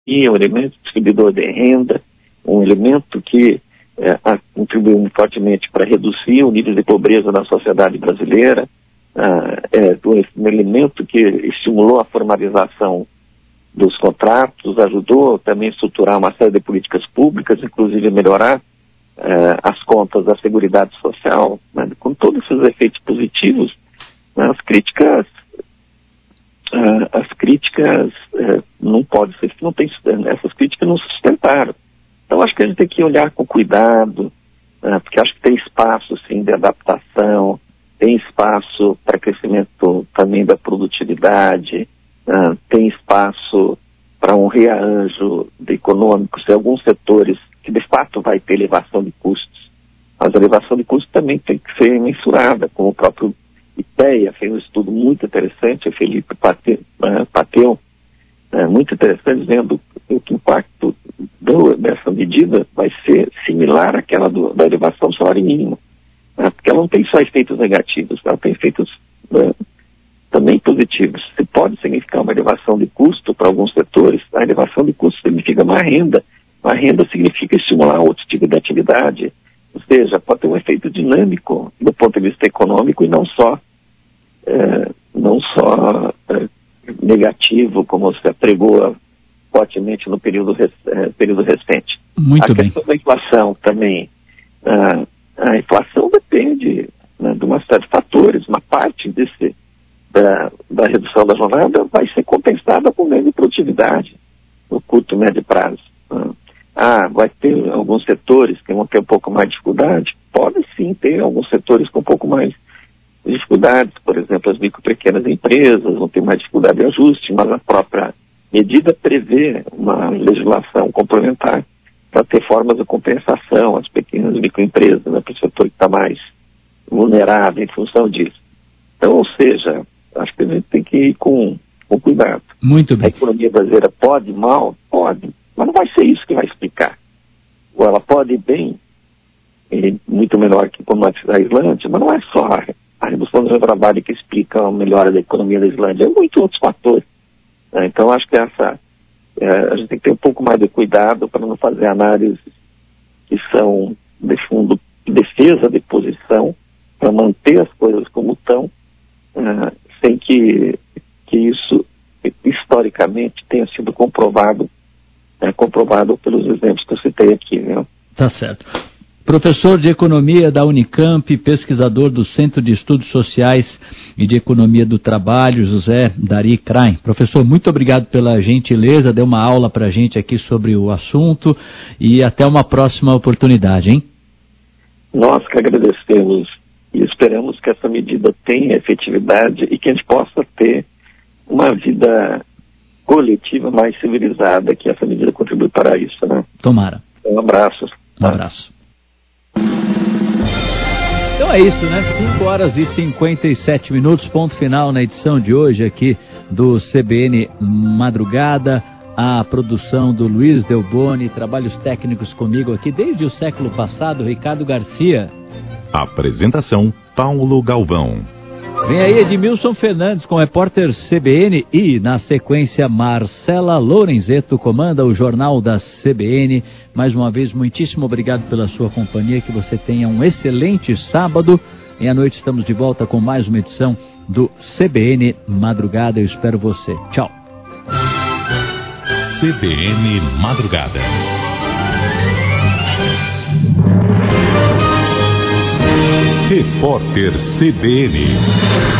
é um elemento distribuidor de renda, um elemento que contribuiu fortemente para reduzir o nível de pobreza na sociedade brasileira, um elemento que estimulou a formalização dos contratos, ajudou também a estruturar uma série de políticas públicas, inclusive melhorar as contas da Seguridade Social, né? Com todos esses efeitos positivos, né? As críticas não podem ser, essas críticas não sustentaram. Então acho que a gente tem que olhar com cuidado, porque acho que tem espaço sim de adaptação, tem espaço para crescimento também da produtividade, tem espaço para um rearranjo econômico, se alguns setores que de fato vai ter elevação de custos. Mas a elevação de custos também tem que ser mensurada, como o próprio IPEA fez um estudo muito interessante, o Felipe Pateu, muito interessante, dizendo que o impacto dessa medida vai ser similar àquela da elevação do salário mínimo, porque ela não tem só efeitos negativos, ela tem efeitos também positivos. Se pode significar uma elevação de custo para alguns setores, a elevação de custo significa uma renda significa estimular outro tipo de atividade, ou seja, pode ter um efeito dinâmico do ponto de vista econômico e não só negativo, como se pregou fortemente no período recente. Muito bem. A questão da inflação também, a inflação depende, né, de uma série de fatores, uma parte da redução da jornada vai ser compensada por meio de produtividade no curto e médio prazo. Vai ter alguns setores que vão ter um pouco mais de dificuldade? Pode sim ter alguns setores com um pouco mais de dificuldades, por exemplo, as micro e pequenas empresas vão ter mais dificuldade de ajuste, mas a própria medida prevê uma legislação complementar para ter formas de compensação às pequenas e microempresas, né, para o setor que está mais vulnerável em função disso. Então, ou seja, acho que a gente tem que ir com cuidado. Muito bem. A economia brasileira pode ir mal? Pode, mas não vai ser isso que vai explicar. Ou ela pode ir bem, muito melhor que como a Islândia, mas não é só a redução do trabalho que explica a melhora da economia da Islândia, é muitos outros fatores. Então, acho que a gente tem que ter um pouco mais de cuidado para não fazer análises que são, de fundo, defesa de posição, para manter as coisas como estão, sem que isso, historicamente, tenha sido comprovado pelos exemplos que eu citei aqui, né? Tá certo. Professor de Economia da Unicamp, pesquisador do Centro de Estudos Sociais e de Economia do Trabalho, José Dari Krain. Professor, muito obrigado pela gentileza, deu uma aula para a gente aqui sobre o assunto e até uma próxima oportunidade, hein? Nós que agradecemos e esperamos que essa medida tenha efetividade e que a gente possa ter uma vida coletiva mais civilizada, que essa medida contribui para isso, né? Tomara. Um abraço. Um abraço. Então é isso, né? 5h57, ponto final na edição de hoje aqui do CBN Madrugada. A produção do Luiz Delboni, trabalhos técnicos comigo aqui desde o século passado, Ricardo Garcia. Apresentação, Paulo Galvão. Vem aí Edmilson Fernandes com o repórter CBN e, na sequência, Marcela Lorenzetto comanda o Jornal da CBN. Mais uma vez, muitíssimo obrigado pela sua companhia, que você tenha um excelente sábado. E à noite estamos de volta com mais uma edição do CBN Madrugada. Eu espero você. Tchau. CBN Madrugada. Repórter CBN.